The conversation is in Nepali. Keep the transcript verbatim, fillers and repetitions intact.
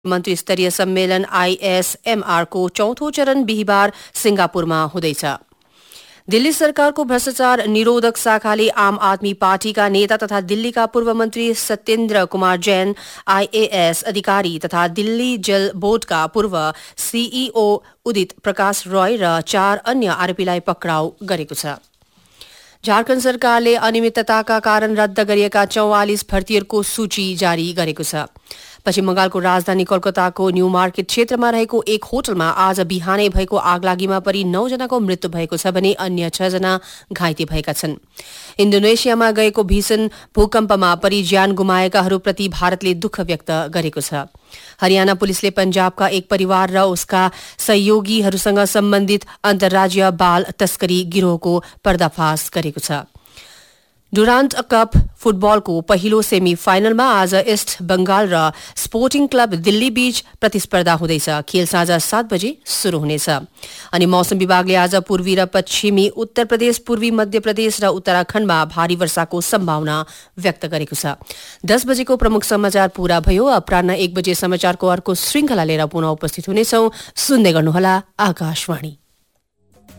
मन्त्री स्तरीय सम्मेलन आईएसएमआर को चौथो चरण बिहिबार सिंगापुरमा हुँदैछ। दिल्ली सरकारको भ्रष्टाचार निरोधक शाखाले आम आदमी पार्टीका नेता तथा दिल्लीका पूर्व मन्त्री सत्येन्द्र कुमार जैन, आईएएस अधिकारी तथा दिल्ली जल बोर्डका पूर्व सीईओ उदित प्रकाश रोय र चार अन्य आरोपीलाई पक्राउ गरेको छ। झारखण्ड सरकारले अनियमितताका कारण रद्द गरिएका चौवालिस भर्तीहरूको सूची जारी गरेको छ। पश्चिम बंगालको राजधानी कोलकाताको न्यू मार्केट क्षेत्रमा रहेको एक होटलमा आज बिहानै भएको आगलागीमा परि नौ जनाको मृत्यु भएको छ भने अन्य छ जना घाइते भएका छन्। इन्डोनेसियामा गएको भीषण भूकम्पमा परि ज्यान गुमाएकाहरूप्रति भारतले दुःख व्यक्त गरेको छ। हरियाणा पुलिसले पंजाबका एक परिवार र उसका सहयोगीहरूसँग सम्बन्धित अन्तर्राज्य बाल तस्करी गिरोहको पर्दाफाश गरेको छ। डुरान्ट कप फुटबलको पहिलो सेमी फाइनलमा आज इस्ट बंगाल र स्पोर्टिङ क्लब दिल्ली बीच प्रतिस्पर्धा हुँदैछ। खेल साँझ सात बजे शुरू हुनेछ। अनि मौसम विभागले आज पूर्वी र पश्चिमी उत्तर प्रदेश, पूर्वी मध्य प्रदेश र उत्तराखण्डमा भारी वर्षाको सम्भावना व्यक्त गरेको छ। दस बजेको प्रमुख समाचार पूरा भयो। अपराह्न एक बजे समाचारको अर्को श्रृंखला लिएर पुनः उपस्थित हुनेछौं। सुन्दै गर्नुहोला आकाशवाणी।